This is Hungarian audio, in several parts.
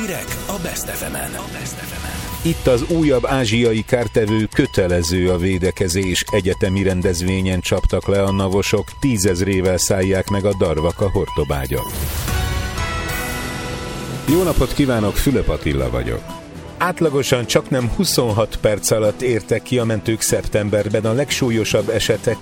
Hírek a Best FM-en. Itt az újabb ázsiai kártevő kötelező a védekezés. Egyetemi rendezvényen csaptak le a navosok, 10 000-ével szállják meg a darvak a Hortobágyat. Jó napot kívánok, Fülöp Attila vagyok. Átlagosan csaknem 26 perc alatt értek ki a mentők szeptemberben a legsúlyosabb esetek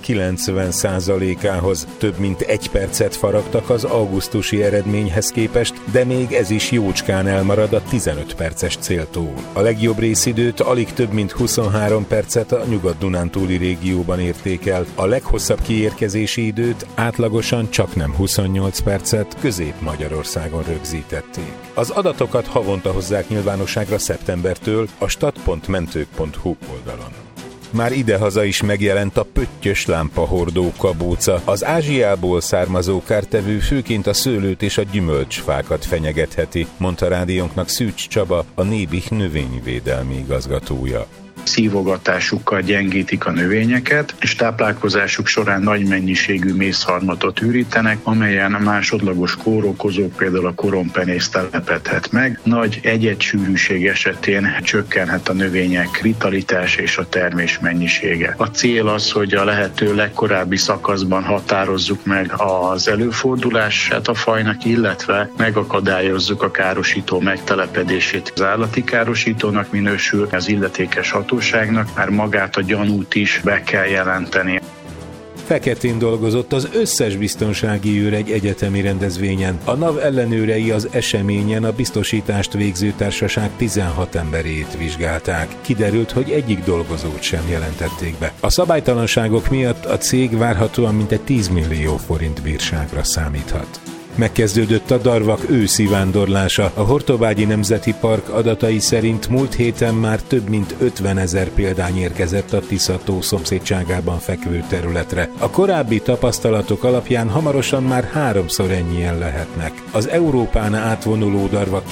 90%-ához. Több mint 1 percet faragtak az augusztusi eredményhez képest, de még ez is jócskán elmarad a 15 perces céltól. A legjobb részidőt alig több mint 23 percet a Nyugat-Dunántúli régióban érték el. A leghosszabb kiérkezési időt átlagosan csaknem 28 percet Közép-Magyarországon rögzítették. Az adatokat havonta hozzák nyilvánosságra szeptembertől a stat.mentők.hu oldalon. Már idehaza is megjelent a pöttyös lámpahordó kabóca. Az Ázsiából származó kártevő főként a szőlőt és a gyümölcsfákat fenyegetheti, mondta rádiónknak Szűcs Csaba, a Nébih növényvédelmi igazgatója. Szívogatásukkal gyengítik a növényeket, és táplálkozásuk során nagy mennyiségű mészharmatot ürítenek, amelyen másodlagos kórokozók, például a korompenész telepedhet meg. Nagy egyedssűrűség esetén csökkenhet a növények vitalitás és a termés mennyisége. A cél az, hogy a lehető legkorábbi szakaszban határozzuk meg az előfordulását a fajnak, illetve megakadályozzuk a károsító megtelepedését. Az állati károsítónak minősül, az illetékes hatóságnak már magát a gyanút is be kell jelenteni. Feketén dolgozott az összes biztonsági őr egy egyetemi rendezvényen. A NAV ellenőrei az eseményen a biztosítást végző társaság 16 emberét vizsgálták. Kiderült, hogy egyik dolgozót sem jelentették be. A szabálytalanságok miatt a cég várhatóan mintegy 10 millió forint bírságra számíthat. Megkezdődött a darvak őszi vándorlása. A Hortobágyi Nemzeti Park adatai szerint múlt héten már több mint 50 000 példány érkezett a Tisza-tó szomszédságában fekvő területre. A korábbi tapasztalatok alapján hamarosan már 3-szor ennyien lehetnek. Az Európán átvonuló darvak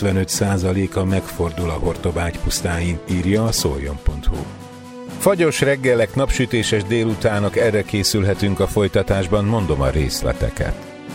95%-a megfordul a Hortobágy pusztáin, írja a szoljon.hu. Fagyos reggelek, napsütéses délutánok, erre készülhetünk a folytatásban, mondom a részleteket.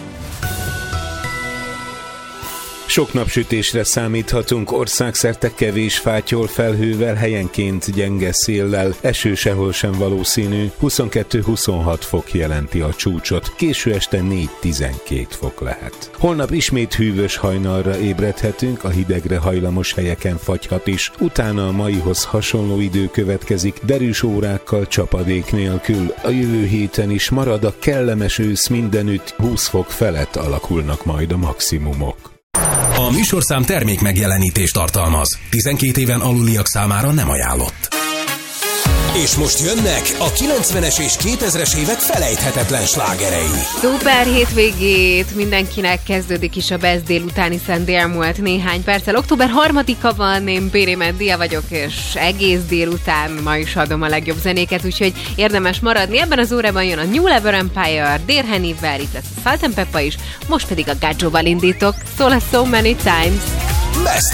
Sok napsütésre számíthatunk, országszerte kevés fátyol felhővel, helyenként gyenge széllel, eső sehol sem valószínű, 22-26 fok jelenti a csúcsot, késő este 4-12 fok lehet. Holnap ismét hűvös hajnalra ébredhetünk, a hidegre hajlamos helyeken fagyhat is, utána a maihoz hasonló idő következik, derűs órákkal, csapadék nélkül. A jövő héten is marad a kellemes ősz mindenütt, 20 fok felett alakulnak majd a maximumok. A műsorszám termék megjelenítést tartalmaz. 12 éven aluliak számára nem ajánlott. És most jönnek a 90-es és 2000-es évek felejthetetlen slágerei. Szuper hétvégét mindenkinek, kezdődik is a Best délutáni szendély elmúlt néhány perccel. Október 3-a van, én Béri Meddia vagyok, és egész délután ma is adom a legjobb zenéket, úgyhogy érdemes maradni. Ebben az órában jön a New Level Empire, Dear Hanivel, itt lesz a Salt & Pepper is, most pedig a Gaggióval indítok. Szól a So Many Times. Best